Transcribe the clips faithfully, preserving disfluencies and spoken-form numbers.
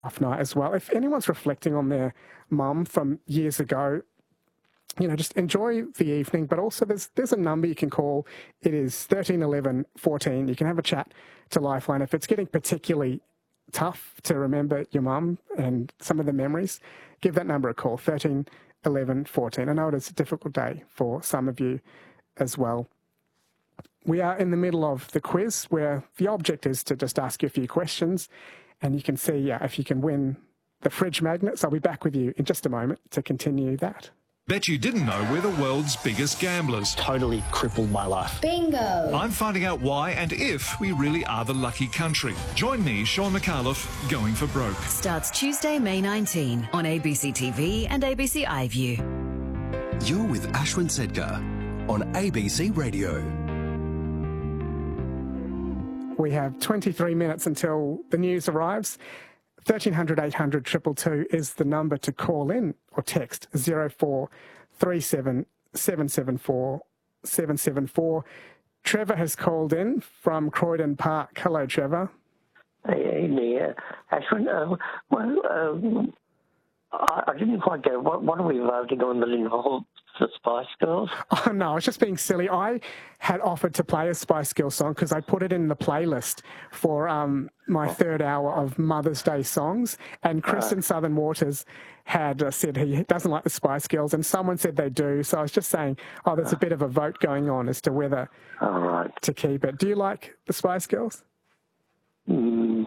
off night as well. If anyone's reflecting on their mum from years ago, you know, just enjoy the evening, but also there's there's a number you can call. It is thirteen eleven fourteen. You can have a chat to Lifeline. If it's getting particularly tough to remember your mum and some of the memories, give that number a call, thirteen eleven fourteen. I know it is a difficult day for some of you as well. We are in the middle of the quiz where the object is to just ask you a few questions, and you can see uh, if you can win the fridge magnets. I'll be back with you in just a moment to continue that. Bet you didn't know we're the world's biggest gamblers. Totally crippled my life. Bingo! I'm finding out why and if we really are the lucky country. Join me, Sean McAuliffe, Going for Broke. Starts Tuesday, May nineteenth on A B C T V and A B C iView. You're with Ashwin Sedgar on A B C Radio. We have twenty-three minutes until the news arrives. thirteen hundred eight hundred two two two is the number to call in or text zero four three seven seven seven four seven seven four. Trevor has called in from Croydon Park. Hello, Trevor. Hey, Nia. Ashwin, uh, well, um, I, I didn't quite get it. What, what are we voting on that involves the Spice Girls? Oh, no, I was just being silly. I had offered to play a Spice Girls song because I put it in the playlist for um, my third hour of Mother's Day songs, and Chris uh, in Southern Waters had uh, said he doesn't like the Spice Girls, and someone said they do. So I was just saying, oh, there's a bit of a vote going on as to whether all right. to keep it. Do you like the Spice Girls? Mm.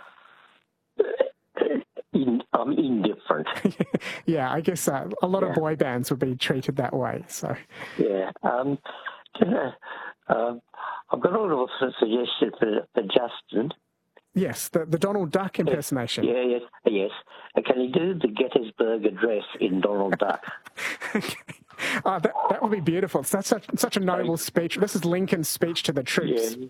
In, I'm indifferent. Yeah, I guess uh, a lot yeah. of boy bands would be treated that way. So yeah, um, uh, I've got a little suggestion for, for Justin. Yes, the the Donald Duck impersonation. Yeah, yes, yes. And can he do the Gettysburg Address in Donald Duck? Okay. Oh, that, that would be beautiful. It's such, such a noble speech. This is Lincoln's speech to the troops. Yeah,